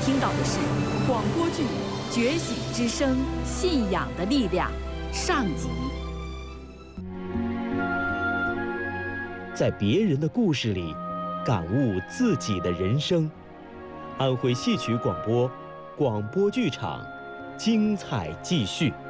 听到的是广播剧《觉醒之声：信仰的力量》上集。 在别人的故事里，感悟自己的人生。安徽戏曲广播，广播剧场，精彩继续。